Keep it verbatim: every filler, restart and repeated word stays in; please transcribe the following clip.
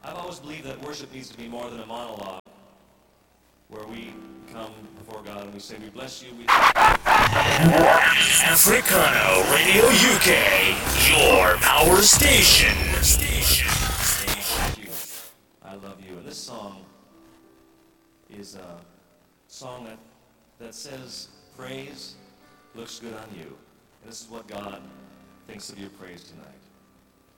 I've always believed that worship needs to be more than a monologue, where we come before God and we say, we bless you, we Africano Radio U K, your power station. Station. thank you. I love you. And this song is a song that, that says, praise looks good on you. And this is what God thinks of your praise tonight.